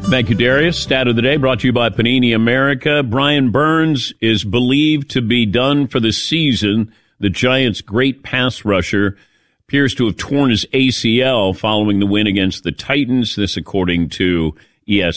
Thank you, Darius. Stat of the day brought to you by Panini America. Brian Burns is believed to be done for the season. The Giants' great pass rusher appears to have torn his ACL following the win against the Titans. This according to ESPN.